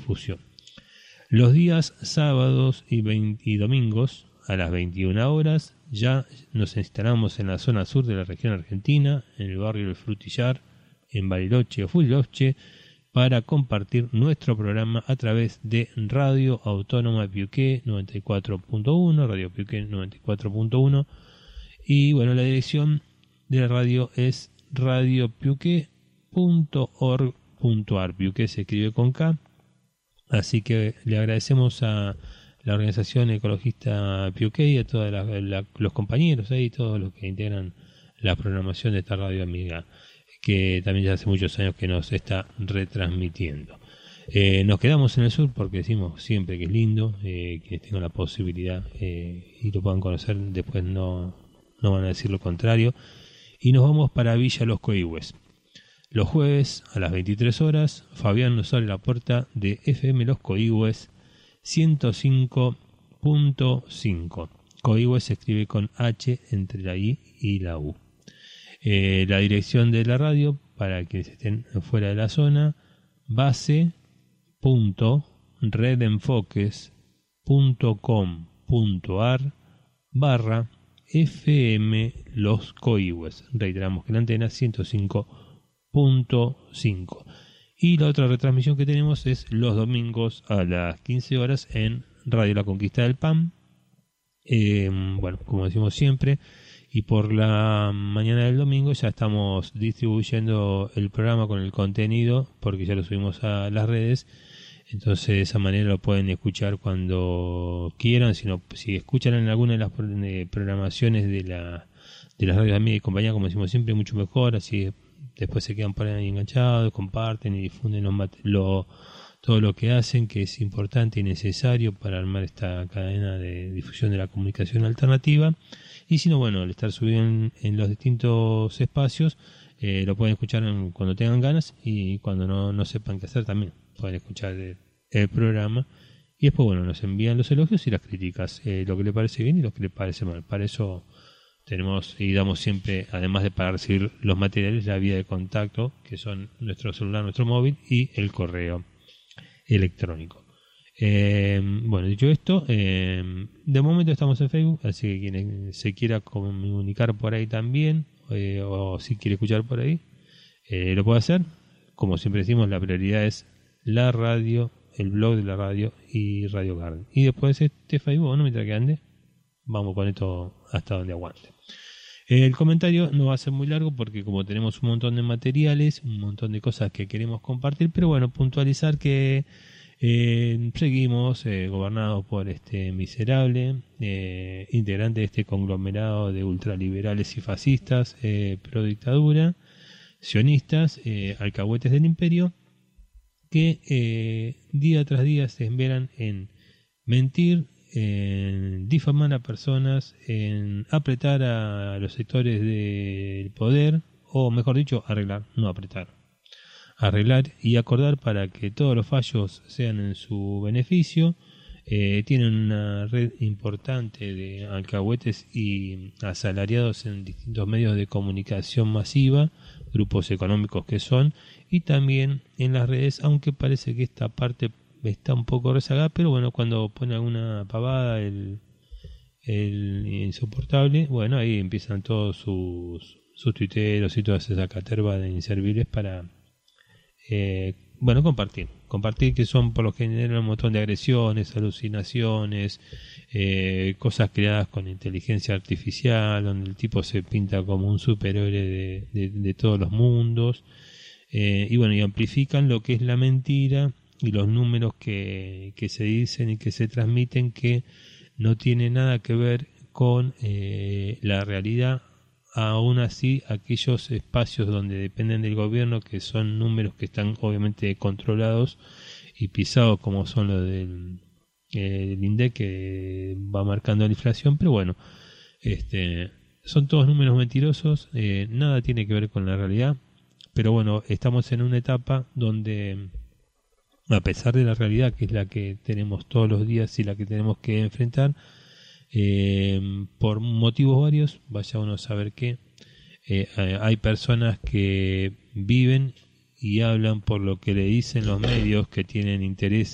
difusión. Los días sábados y domingos a las 21 horas ya nos instalamos en la zona sur de la región argentina, en el barrio del Frutillar, en Bariloche o Fulloche, para compartir nuestro programa a través de Radio Autónoma Piuqué 94.1, Radio Piuqué 94.1, y bueno, la dirección de la radio es radiopiuqué.org.ar. Piuqué se escribe con K, así que le agradecemos a la organización ecologista Piuqué y a todos los compañeros ahí, todos los que integran la programación de esta radio amiga, que también ya hace muchos años que nos está retransmitiendo. Nos quedamos en el sur porque decimos siempre que es lindo, que tengan la posibilidad y lo puedan conocer, después no van a decir lo contrario, y nos vamos para Villa Los Coihues. Los jueves a las 23 horas Fabián nos abre la puerta de FM Los Coihues 105.5. Coihues se escribe con H entre la I y la U. La dirección de la radio, para quienes estén fuera de la zona, base.redenfoques.com.ar/FM Los Coihues. Reiteramos que la antena 105.5. Y la otra retransmisión que tenemos es los domingos a las 15 horas en Radio La Conquista del Pan. Bueno, como decimos siempre, y por la mañana del domingo ya estamos distribuyendo el programa con el contenido, porque ya lo subimos a las redes. Entonces de esa manera lo pueden escuchar cuando quieran. Si escuchan en alguna de las programaciones de las radios amigas y compañía, como decimos siempre, mucho mejor. Así después se quedan por ahí enganchados, comparten y difunden todo lo que hacen, que es importante y necesario para armar esta cadena de difusión de la comunicación alternativa. Y si no, bueno, al estar subido en los distintos espacios, lo pueden escuchar cuando tengan ganas, y cuando no sepan qué hacer también pueden escuchar el programa. Y después, bueno, nos envían los elogios y las críticas, lo que le parece bien y lo que le parece mal. Para eso tenemos y damos siempre, además de para recibir los materiales, la vía de contacto, que son nuestro celular, nuestro móvil y el correo electrónico. Bueno, dicho esto, de momento estamos en Facebook, así que quien se quiera comunicar por ahí también, o si quiere escuchar por ahí, lo puede hacer. Como siempre decimos, la prioridad es la radio, el blog de la radio y Radio Garden. Y después Facebook, ¿no? Mientras que ande, vamos con esto hasta donde aguante. El comentario no va a ser muy largo porque como tenemos un montón de materiales, un montón de cosas que queremos compartir, pero bueno, puntualizar que seguimos gobernados por este miserable integrante de este conglomerado de ultraliberales y fascistas, pro dictadura, sionistas, alcahuetes del imperio, que día tras día se esmeran en mentir, en difamar a personas, en apretar a los sectores del poder, o mejor dicho, arreglar y acordar para que todos los fallos sean en su beneficio. Tienen una red importante de alcahuetes y asalariados en distintos medios de comunicación masiva, grupos económicos que son, y también en las redes, aunque parece que esta parte está un poco rezagada, pero bueno, cuando pone alguna pavada el insoportable, bueno, ahí empiezan todos sus tuiteros y toda esa caterva de inservibles para compartir, que son por lo general un montón de agresiones, alucinaciones, cosas creadas con inteligencia artificial, donde el tipo se pinta como un superhéroe de todos los mundos, y amplifican lo que es la mentira y los números que se dicen y que se transmiten, que no tiene nada que ver con la realidad. Aún así, aquellos espacios donde dependen del gobierno, que son números que están obviamente controlados y pisados, como son los del INDEC, que va marcando la inflación, pero bueno, son todos números mentirosos, nada tiene que ver con la realidad. Pero bueno, estamos en una etapa donde, a pesar de la realidad, que es la que tenemos todos los días y la que tenemos que enfrentar, por motivos varios, vaya uno a saber que hay personas que viven y hablan por lo que le dicen los medios, que tienen interés